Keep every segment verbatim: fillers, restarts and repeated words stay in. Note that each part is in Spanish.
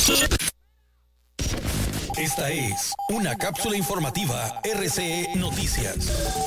Esta es una cápsula informativa R C E Noticias.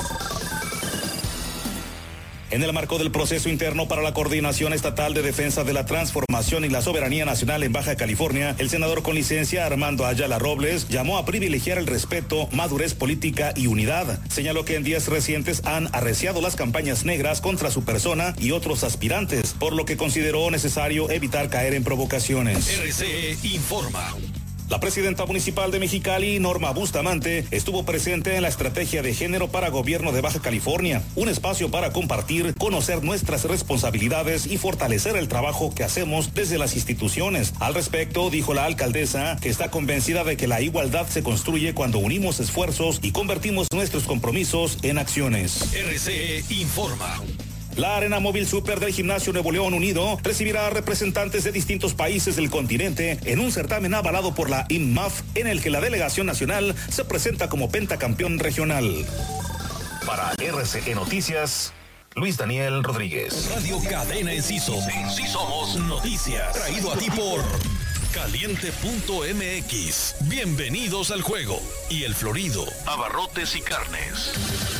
En el marco del proceso interno para la Coordinación Estatal de Defensa de la Transformación y la Soberanía Nacional en Baja California, el senador con licencia Armando Ayala Robles llamó a privilegiar el respeto, madurez política y unidad. Señaló que en días recientes han arreciado las campañas negras contra su persona y otros aspirantes, por lo que consideró necesario evitar caer en provocaciones. R C E informa. La presidenta municipal de Mexicali, Norma Bustamante, estuvo presente en la estrategia de género para gobierno de Baja California, un espacio para compartir, conocer nuestras responsabilidades y fortalecer el trabajo que hacemos desde las instituciones. Al respecto, dijo la alcaldesa que está convencida de que la igualdad se construye cuando unimos esfuerzos y convertimos nuestros compromisos en acciones. R C E informa. La Arena Móvil Super del Gimnasio Nuevo León Unido recibirá a representantes de distintos países del continente en un certamen avalado por la I N M A F, en el que la delegación nacional se presenta como pentacampeón regional. Para R C E Noticias, Luis Daniel Rodríguez. Radio Cadena Enciso. Sí somos noticias. Traído a ti por Caliente punto M X. Bienvenidos al juego. Y El Florido, abarrotes y carnes.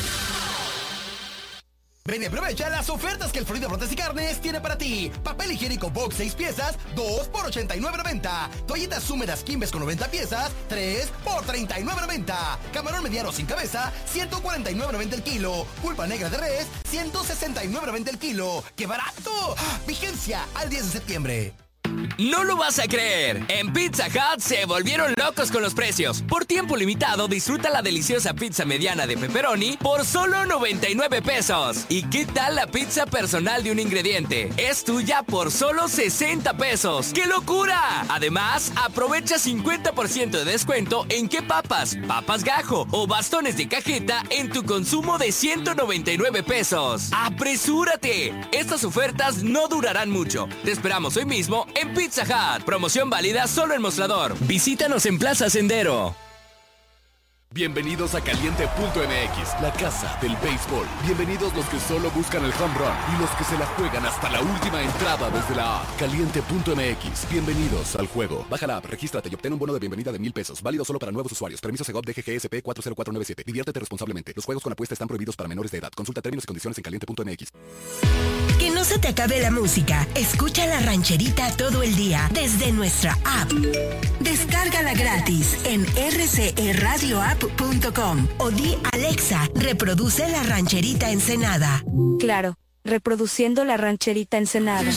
Ven y aprovecha las ofertas que el Florido Abarrotes y Carnes tiene para ti. Papel higiénico Box seis piezas, dos por ochenta y nueve noventa. Toallitas húmedas Kimbes con noventa piezas, tres por treinta y nueve noventa. Camarón mediano sin cabeza, ciento cuarenta y nueve noventa el kilo. Pulpa negra de res, ciento sesenta y nueve noventa el kilo. ¡Qué barato! Vigencia al diez de septiembre. No lo vas a creer. En Pizza Hut se volvieron locos con los precios. Por tiempo limitado, disfruta la deliciosa pizza mediana de pepperoni por solo noventa y nueve pesos. ¿Y qué tal la pizza personal de un ingrediente? Es tuya por solo sesenta pesos. ¡Qué locura! Además, aprovecha cincuenta por ciento de descuento en qué papas, papas gajo o bastones de cajeta en tu consumo de ciento noventa y nueve pesos. ¡Apresúrate! Estas ofertas no durarán mucho. Te esperamos hoy mismo en Pizza Hut. Promoción válida solo en Mostrador. Visítanos en Plaza Sendero. Bienvenidos a Caliente punto M X, la casa del béisbol. Bienvenidos los que solo buscan el home run y los que se la juegan hasta la última entrada desde la app. Caliente punto M X, bienvenidos al juego. Baja la app, regístrate y obtén un bono de bienvenida de mil pesos. Válido solo para nuevos usuarios. Permiso Segov D G G S P cuatro cero cuatro nueve siete. Diviértete responsablemente. Los juegos con apuesta están prohibidos para menores de edad. Consulta términos y condiciones en Caliente punto M X. Que no se te acabe la música. Escucha La Rancherita todo el día desde nuestra app. Descárgala gratis en r c e radio app punto com o di Alexa, reproduce La Rancherita Ensenada. Claro, reproduciendo La Rancherita Ensenada.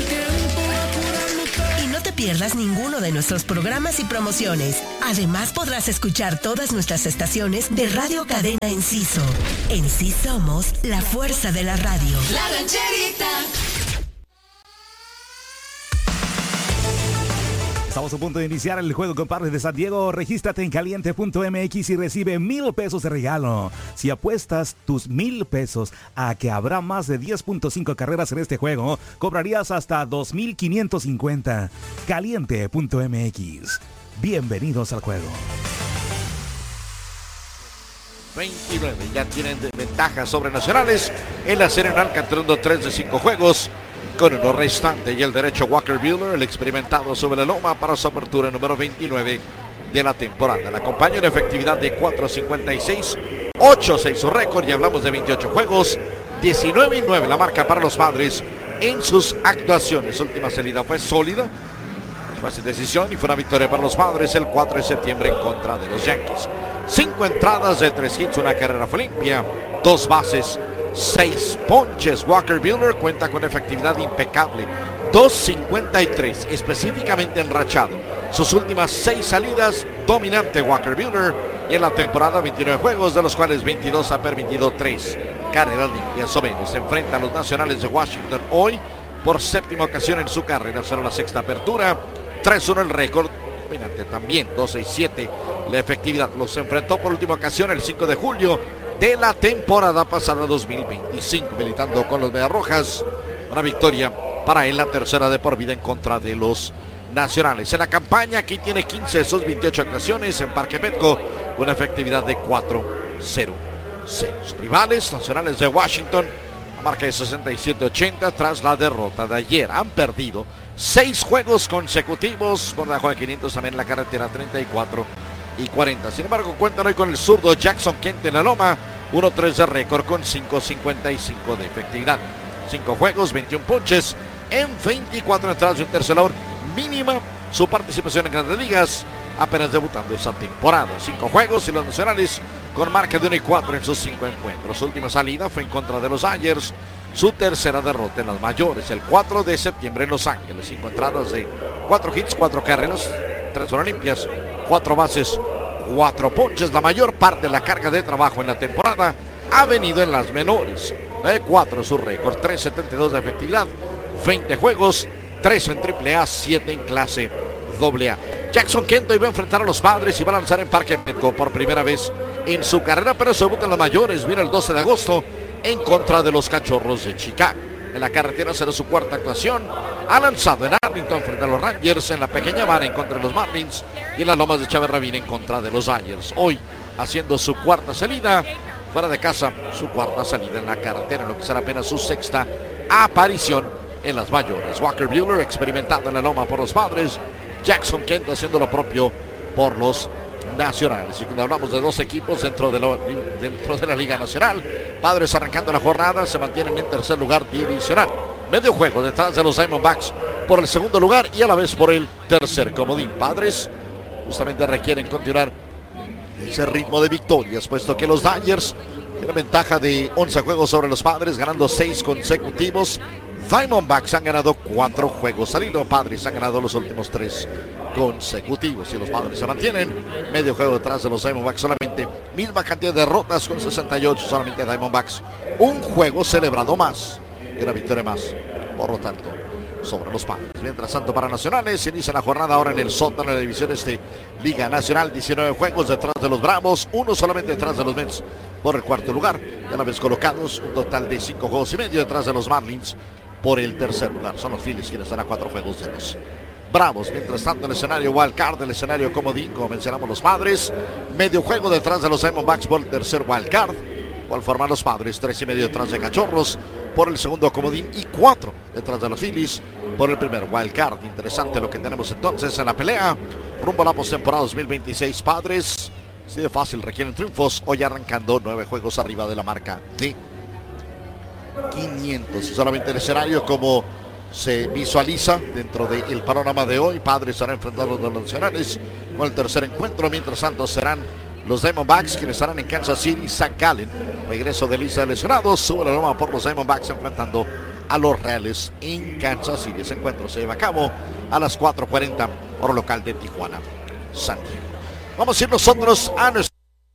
Y no te pierdas ninguno de nuestros programas y promociones. Además podrás escuchar todas nuestras estaciones de Radio Cadena Enciso. En sí somos la fuerza de la radio. La Rancherita. Estamos a punto de iniciar el juego con Padres de San Diego. Regístrate en Caliente punto M X y recibe mil pesos de regalo. Si apuestas tus mil pesos a que habrá más de diez punto cinco carreras en este juego, cobrarías hasta dos mil quinientos cincuenta. Caliente punto M X. Bienvenidos al juego. veintinueve ya tienen ventaja sobre Nacionales en la serie nacional, cantando tres de cinco juegos. Con uno restante y el derecho Walker Buehler, el experimentado sobre la loma para su apertura número veintinueve de la temporada. La acompaña en efectividad de cuatro cincuenta y seis, ocho seis su récord y hablamos de veintiocho juegos, diecinueve y nueve la marca para los Padres en sus actuaciones. Última salida fue sólida, fácil decisión y fue una victoria para los Padres el cuatro de septiembre en contra de los Yankees. Cinco entradas de tres hits, una carrera fue limpia, dos bases, seis ponches. Walker Buehler cuenta con efectividad impecable, dos cincuenta y tres, específicamente enrachado. Sus últimas seis salidas, dominante Walker Buehler, y en la temporada veintinueve juegos, de los cuales veintidós ha permitido tres carreras limpias o menos. Se enfrenta a los Nacionales de Washington hoy por séptima ocasión en su carrera. Será la sexta apertura, tres uno el récord, dominante también, dos seis siete la efectividad. Los enfrentó por última ocasión el cinco de julio de la temporada pasada dos mil veinticinco, militando con los Mediarrojas. Una victoria para él, la tercera de por vida en contra de los Nacionales. En la campaña aquí tiene quince de sus veintiocho actuaciones en Parque Petco, una efectividad de cuatro cero cero. Rivales Nacionales de Washington La marca de sesenta y siete ochenta tras la derrota de ayer. Han perdido seis juegos consecutivos por debajo de quinientos, también en la carretera treinta y cuatro y cuarenta. Sin embargo, cuentan hoy con el zurdo Jackson Kent en la loma. uno tres de récord con cinco cincuenta y cinco de efectividad. cinco juegos, veintiún ponches en veinticuatro entradas y un tercer mínima su participación en Grandes Ligas, apenas debutando esa temporada. Cinco juegos y los nacionales con marca de uno y cuatro en sus cinco encuentros. Su última salida fue en contra de los Dodgers, su tercera derrota en las mayores, el cuatro de septiembre en Los Ángeles. Cinco entradas de cuatro hits, cuatro carreras, tres horas limpias, cuatro bases, cuatro ponches. La mayor parte de la carga de trabajo en la temporada ha venido en las menores. De cuatro su récord, tres setenta y dos de efectividad, veinte juegos, tres en triple A, siete en clase doble A. Jackson Kent hoy va a enfrentar a los Padres y va a lanzar en Parque Petco por primera vez en su carrera, pero se debuta en las mayores. Viene el doce de agosto en contra de los Cachorros de Chicago. En la carretera será su cuarta actuación. Ha lanzado en Arlington frente a los Rangers, en la pequeña vara en contra de los Marlins y en las lomas de Chávez Ravine en contra de los Dodgers. Hoy haciendo su cuarta salida fuera de casa, su cuarta salida en la carretera, en lo que será apenas su sexta aparición en las mayores. Walker Buehler experimentando en la loma por los Padres, Jackson Kent haciendo lo propio por los nacionales. Y cuando hablamos de dos equipos dentro de, lo, dentro de la Liga Nacional, Padres arrancando la jornada se mantienen en tercer lugar divisional. Medio juego detrás de los Diamondbacks por el segundo lugar y a la vez por el tercer comodín. Padres justamente requieren continuar ese ritmo de victorias, puesto que los Dodgers tienen ventaja de once juegos sobre los Padres, ganando seis consecutivos. Diamondbacks han ganado cuatro juegos al hilo. Padres han ganado los últimos tres consecutivos y los Padres se mantienen medio juego detrás de los Diamondbacks. Solamente misma cantidad de derrotas con sesenta y ocho. Solamente Diamondbacks un juego celebrado más y una victoria más, por lo tanto, sobre los Padres. Mientras tanto, para nacionales, inicia la jornada ahora en el sótano de la división este, Liga Nacional. diecinueve juegos detrás de los Bravos, uno solamente detrás de los Mets por el cuarto lugar. Y a la vez colocados, un total de cinco juegos y medio detrás de los Marlins por el tercer lugar. Son los Phillies quienes están a cuatro juegos de los Bravos. Mientras tanto, el escenario wild card, el escenario comodín, como mencionamos, los Padres, medio juego detrás de los Diamondbacks por el tercer wild card. Cual forman los Padres, tres y medio detrás de Cachorros por el segundo comodín y cuatro detrás de los Phillies por el primer wild card. Interesante lo que tenemos entonces en la pelea rumbo a la postemporada dos mil veintiséis. Padres, así de fácil, requieren triunfos, hoy arrancando nueve juegos arriba de la marca de quinientos. Y solamente el escenario como se visualiza dentro del panorama de hoy. Padres estarán enfrentando a los nacionales con el tercer encuentro. Mientras tanto serán los Diamondbacks quienes estarán en Kansas City. Zach Gallen, regreso de lista de lesionados, sube la loma por los Diamondbacks enfrentando a los Reales en Kansas City. Ese encuentro se lleva a cabo a las cuatro cuarenta hora local de Tijuana, San Diego. Vamos a ir nosotros a nuestro...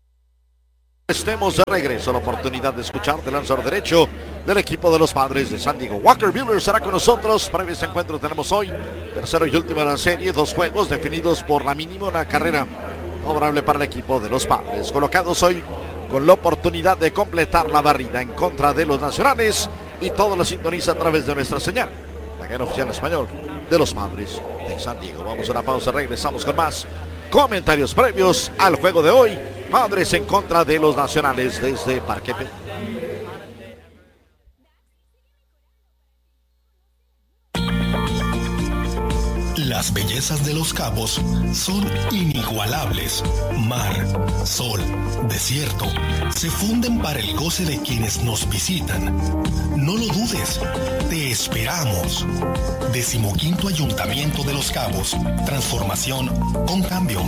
Estemos de regreso, la oportunidad de escuchar del lanzador derecho del equipo de los Padres de San Diego. Walker Buehler será con nosotros. Para este encuentro tenemos hoy tercero y último de la serie, dos juegos definidos por la mínima, una carrera favorable para el equipo de los Padres, colocados hoy con la oportunidad de completar la barrida en contra de los nacionales, y todo lo sintoniza a través de nuestra señal, la cadena oficial en español de los Padres de San Diego. Vamos a una pausa, regresamos con más comentarios previos al juego de hoy. Padres en contra de los nacionales desde Parque Petco. Las bellezas de Los Cabos son inigualables. Mar, sol, desierto, se funden para el goce de quienes nos visitan. No lo dudes, te esperamos. Decimoquinto Ayuntamiento de Los Cabos. Transformación con cambio.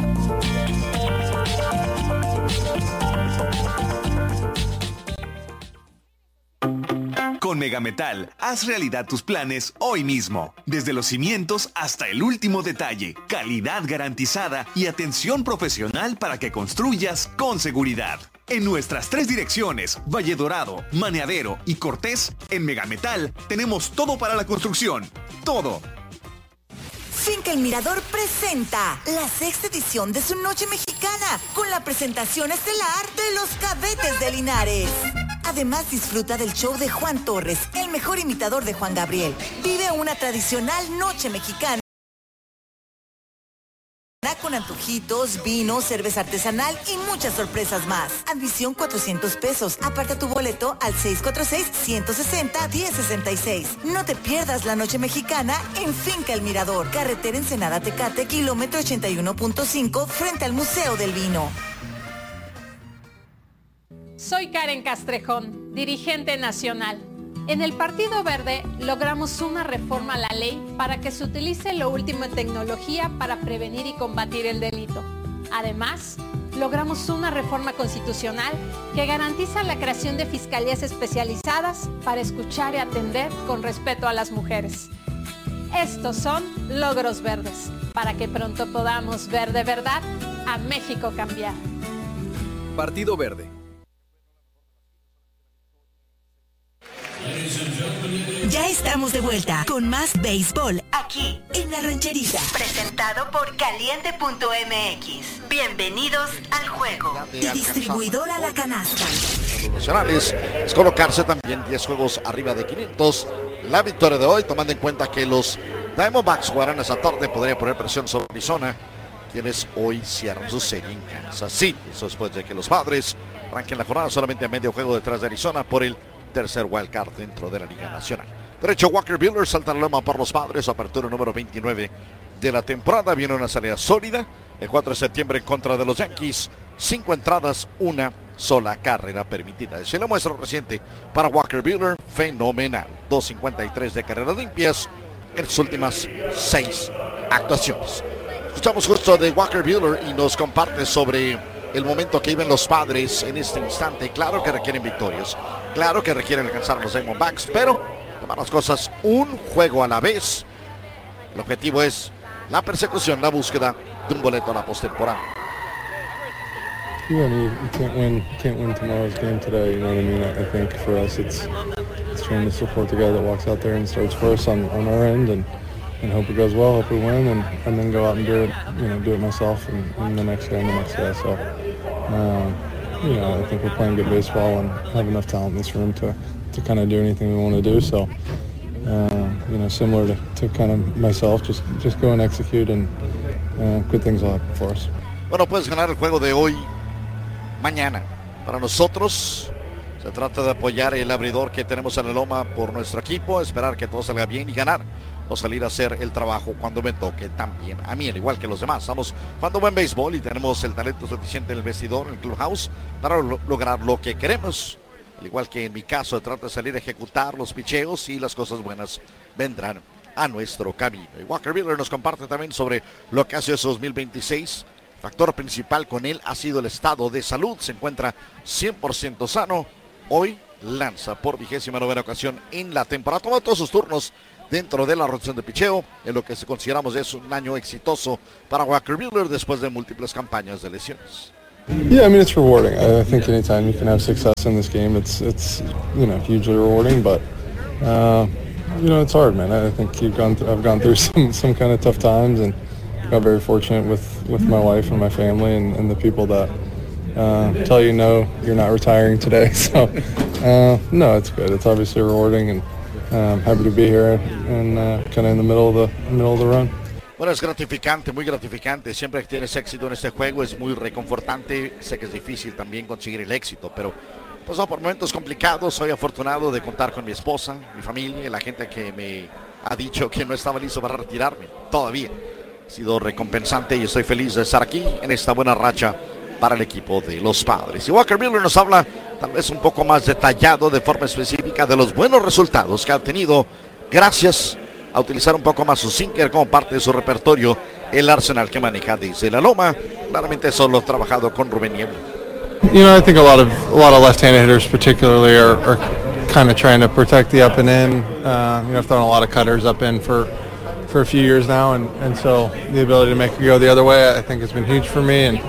Con Megametal, haz realidad tus planes hoy mismo. Desde los cimientos hasta el último detalle. Calidad garantizada y atención profesional para que construyas con seguridad. En nuestras tres direcciones, Valle Dorado, Maneadero y Cortés, en Megametal tenemos todo para la construcción. Todo. Finca El Mirador presenta la sexta edición de su Noche Mexicana con la presentación estelar de los Cadetes de Linares. Además, disfruta del show de Juan Torres, el mejor imitador de Juan Gabriel. Vive una tradicional Noche Mexicana con antojitos, vino, cerveza artesanal y muchas sorpresas más. Admisión cuatrocientos pesos. Aparta tu boleto al seis cuatro seis, uno seis cero, uno cero seis seis. No te pierdas la noche mexicana en Finca El Mirador. Carretera Ensenada Tecate, kilómetro ochenta y uno punto cinco, frente al Museo del Vino. Soy Karen Castrejón, dirigente nacional. En el Partido Verde logramos una reforma a la ley para que se utilice lo último en tecnología para prevenir y combatir el delito. Además, logramos una reforma constitucional que garantiza la creación de fiscalías especializadas para escuchar y atender con respeto a las mujeres. Estos son logros verdes, para que pronto podamos ver de verdad a México cambiar. Partido Verde. Ya estamos de vuelta con más béisbol aquí en La Rancherita. Presentado por Caliente punto M X. Bienvenidos al juego. Y distribuidora La Canasta. Nacionales es colocarse también diez juegos arriba de quinientos. La victoria de hoy, tomando en cuenta que los Diamondbacks jugarán esa tarde, podría poner presión sobre Arizona, quienes hoy cierran su serie en Kansas City. Eso después de que los Padres arranquen la jornada solamente a medio juego detrás de Arizona por el tercer wildcard dentro de la Liga Nacional. Derecho, Walker Buehler salta la loma por los Padres, apertura número veintinueve de la temporada. Viene una salida sólida el cuatro de septiembre en contra de los Yankees. Cinco entradas, una sola carrera permitida. Si la muestra reciente para Walker Buehler, fenomenal. dos cincuenta y tres de carreras limpias en sus últimas seis actuaciones. Escuchamos justo de Walker Buehler y nos comparte sobre el momento que viven los Padres en este instante. Claro que requieren victorias, claro que requieren alcanzar los Diamondbacks, pero tomar las cosas un juego a la vez. El objetivo es la persecución, la búsqueda de un boleto a la postemporada. Yeah, I mean, you can't win, you can't win tomorrow's game today. You know what I mean? I, I think for us, it's it's trying to support the guy that walks out there and starts first on, on our end, and, and hope it goes well, hope we win, and, and then go out and do it, you know, do it myself, and, and the next guy and the next guy. So, um, you know, I think we're playing good baseball and have enough talent in this room to to kind of do anything we want to do. So, uh, you know, similar to, to kind of myself, just just go and execute, and uh, good things will happen for us. Bueno, puedes ganar el juego de hoy. Mañana, para nosotros, se trata de apoyar el abridor que tenemos en la loma por nuestro equipo, esperar que todo salga bien y ganar, o salir a hacer el trabajo cuando me toque también a mí, al igual que los demás. Estamos jugando buen béisbol y tenemos el talento suficiente en el vestidor, en el clubhouse, para lo lograr lo que queremos. Al igual que en mi caso, se trata de salir a ejecutar los picheos y las cosas buenas vendrán a nuestro camino. Y Walker Buehler nos comparte también sobre lo que hace ese dos mil veintiséis. Factor principal con él ha sido el estado de salud. Se encuentra cien por ciento sano. Hoy lanza por vigésima novena ocasión en la temporada. Toma todos sus turnos dentro de la rotación de picheo, en lo que consideramos es un año exitoso para Walker Buehler después de múltiples campañas de lesiones. Yeah, I mean, it's rewarding. I think anytime you can have success in this game, it's it's you know hugely rewarding. But uh, you know, it's hard, man. I think you've gone th- I've gone through some some kind of tough times, and got very fortunate with, with my wife and my family and, and the people that uh, tell you no, you're not retiring today. So, uh, no, it's good. It's obviously rewarding, and I'm happy to be here and uh, kind of in the middle of the middle of the run. Bueno, es gratificante, muy gratificante. Siempre que tienes éxito en este juego es muy reconfortante. Sé que es difícil también conseguir el éxito, pero pues no, por momentos complicados. Soy afortunado de contar con mi esposa, mi familia y la gente que me ha dicho que no estaba listo para retirarme todavía. Ha sido recompensante y estoy feliz de estar aquí en esta buena racha para el equipo de los Padres. Y Walker Buehler nos habla tal vez un poco más detallado, de forma específica, de los buenos resultados que ha tenido gracias a utilizar un poco más su sinker como parte de su repertorio, el arsenal que maneja desde la loma. Claramente solo ha trabajado con Rubén Niebla. You know, I think a lot of a lot of left-handed hitters particularly are, are kind of trying to protect the up and in. Uh, you know, I've thrown a lot of cutters up in for for a few years now, and, and so the ability to make it go the other way, I think, has been huge for me. And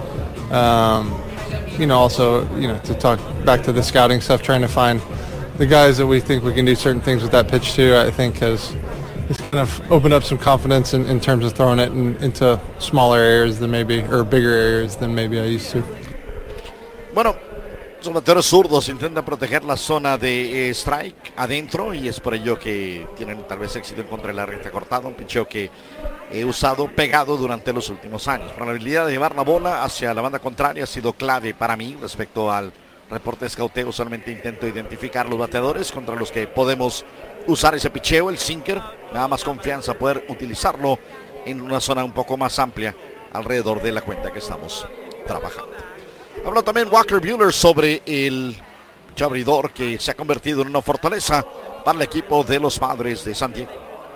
um, you know, also, you know, to talk back to the scouting stuff, trying to find the guys that we think we can do certain things with that pitch too, I think has, has kind of opened up some confidence in, in terms of throwing it in, into smaller areas than maybe, or bigger areas than maybe I used to. Bueno, Los bateadores zurdos intentan proteger la zona de eh, strike adentro y es por ello que tienen tal vez éxito en contra de la recta cortada, un picheo que he usado pegado durante los últimos años. Pero la habilidad de llevar la bola hacia la banda contraria ha sido clave para mí respecto al reporte de escauteo. Solamente intento identificar los bateadores contra los que podemos usar ese picheo, el sinker, me da más confianza poder utilizarlo en una zona un poco más amplia alrededor de la cuenta que estamos trabajando. Habló también Walker Buehler sobre el abridor que se ha convertido en una fortaleza para el equipo de los Padres de San Diego.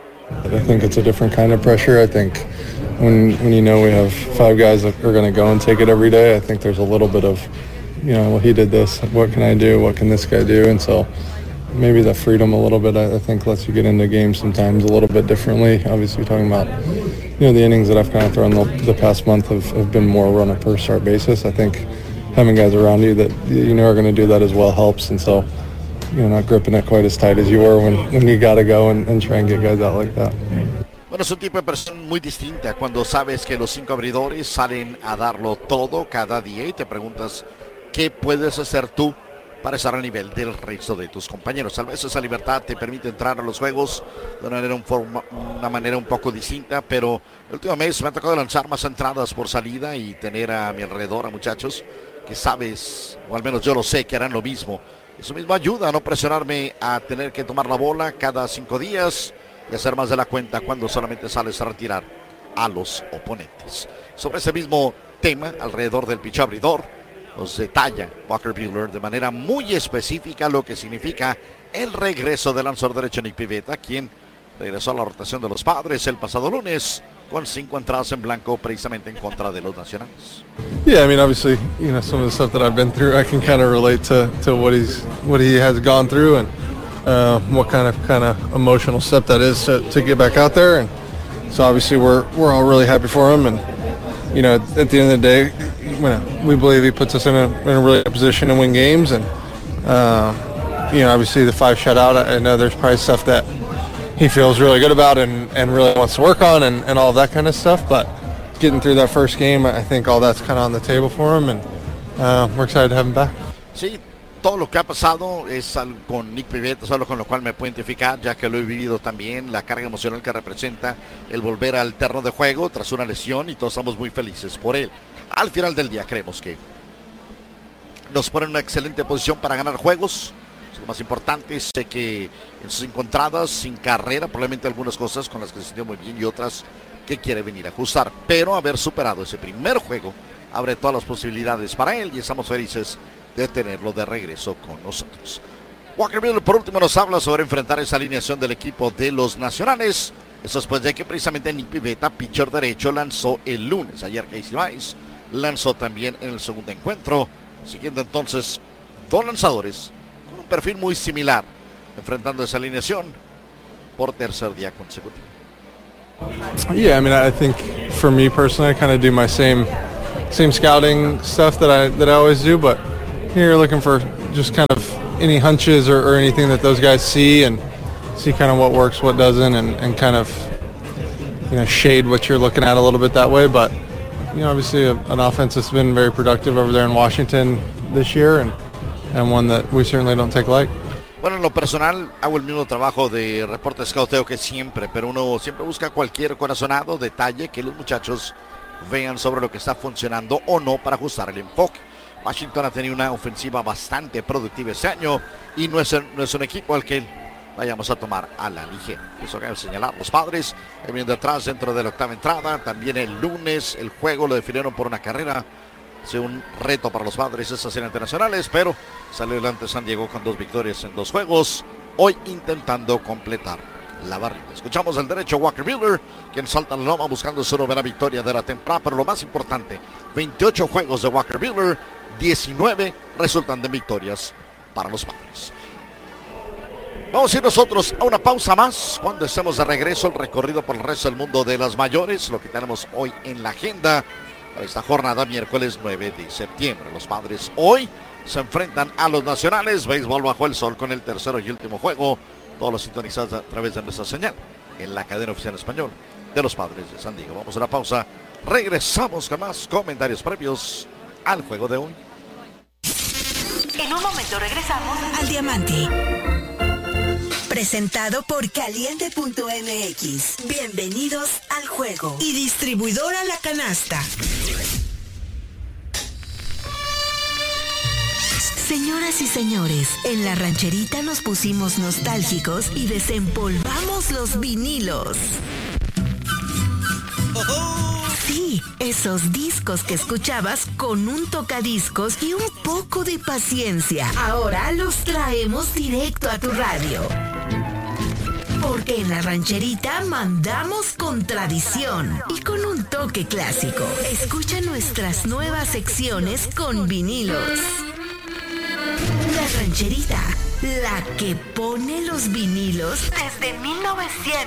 I think it's a different kind of pressure. I think when when you know we have five guys that are going to go and take it every day, I think there's a little bit of, you know, well, he did this, what can I do, what can this guy do? And so maybe the freedom a little bit, I, I think, lets you get into games sometimes a little bit differently. Obviously, talking about, you know, the innings that I've kind of thrown the, the past month have, have been more run a per start basis. I think having guys around you that you know are going to do that as well helps. And so, you know, not gripping it quite as tight as you were when, when you got to go and, and try and get guys out like that. Bueno, es un tipo de presión muy distinta cuando sabes que los cinco abridores salen a darlo todo cada día y te preguntas qué puedes hacer tú para estar al nivel del resto de tus compañeros. Tal vez esa libertad te permite entrar a los juegos de una manera un, forma, una manera un poco distinta, pero el último mes me ha tocado lanzar más entradas por salida y tener a mi alrededor a muchachos que sabes, o al menos yo lo sé, que harán lo mismo. Eso mismo ayuda a no presionarme a tener que tomar la bola cada cinco días y hacer más de la cuenta cuando solamente sales a retirar a los oponentes. Sobre ese mismo tema, alrededor del pitch abridor, nos detalla Walker Buehler de manera muy específica lo que significa el regreso del lanzador derecho Nick Pivetta, quien regresó a la rotación de los Padres el pasado lunes con cinco entradas en blanco precisamente en contra de los Nacionales. Yeah, I mean, obviously, you know, some of the stuff that I've been through, I can kind of relate to, to what he's what he has gone through and uh, what kind of kind of emotional step that is to, to get back out there. And so obviously, we're we're all really happy for him. And you know, at the end of the day, you know, we believe he puts us in a in a really good position to win games. And uh, you know, obviously, the five shutout, I know there's probably stuff that he feels really good about and, and really wants to work on and, and all of that kind of stuff. But getting through that first game, I think all that's kind of on the table for him, and uh, we're excited to have him back. Sí, todo lo que ha pasado es algo con Nick Pivetta, es algo con lo cual me puedo identificar, ya que lo he vivido también, la carga emocional que representa el volver al terreno de juego tras una lesión, y todos estamos muy felices por él. Al final del día creemos que nos pone en una excelente posición para ganar juegos. Lo más importante, sé que en sus encontradas, sin carrera, probablemente algunas cosas con las que se sintió muy bien y otras que quiere venir a ajustar. Pero haber superado ese primer juego abre todas las posibilidades para él y estamos felices de tenerlo de regreso con nosotros. Walker Buehler, por último, nos habla sobre enfrentar esa alineación del equipo de los Nacionales. Eso después de que precisamente Nick Pivetta, pitcher derecho, lanzó el lunes. Ayer Casey Mize lanzó también en el segundo encuentro. Siguiendo entonces dos lanzadores con un perfil muy similar, enfrentando esa alineación por tercer día consecutivo. Yeah, I mean, I think for me personally, I kind of do my same same scouting stuff that I that I always do, but here you're looking for just kind of any hunches or, or anything that those guys see and see kind of what works, what doesn't, and, and kind of, you know, shade what you're looking at a little bit that way. But, you know, obviously a, an offense that's been very productive over there in Washington this year, and, and one that we certainly don't take light. Bueno, en lo personal hago el mismo trabajo de reporte de escauteo que siempre, pero uno siempre busca cualquier corazonado, detalle que los muchachos vean sobre lo que está funcionando o no para ajustar el enfoque. Washington ha tenido una ofensiva bastante productiva este año y no es, no es un equipo al que vayamos a tomar a la ligera. Eso cabe señalar. Los Padres vienen detrás dentro de la octava entrada. También el lunes el juego lo definieron por una carrera. Es un reto para los Padres esas series internacionales, pero salió adelante San Diego con dos victorias en dos juegos, hoy intentando completar la barrida. Escuchamos el derecho Walker Buehler, quien salta la loma buscando su novena victoria de la temporada, pero lo más importante, veintiocho juegos de Walker Buehler, diecinueve resultan de victorias para los Padres. Vamos a ir nosotros a una pausa más. Cuando estemos de regreso, el recorrido por el resto del mundo de las mayores, lo que tenemos hoy en la agenda para esta jornada miércoles nueve de septiembre. Los Padres hoy se enfrentan a los Nacionales. Béisbol bajo el sol con el tercero y último juego. Todos los sintonizados a través de nuestra señal en la cadena oficial en español de los Padres de San Diego. Vamos a una pausa. Regresamos con más comentarios previos al juego de hoy. En un momento regresamos al Diamante. Presentado por Caliente punto M X. Bienvenidos al juego. Y distribuidora La Canasta. Señoras y señores, en la rancherita nos pusimos nostálgicos y desempolvamos los vinilos. Sí, esos discos que escuchabas con un tocadiscos y un poco de paciencia. Ahora los traemos directo a tu radio. Porque en la rancherita mandamos con tradición y con un toque clásico. Escucha nuestras nuevas secciones con vinilos. La rancherita, la que pone los vinilos desde mil novecientos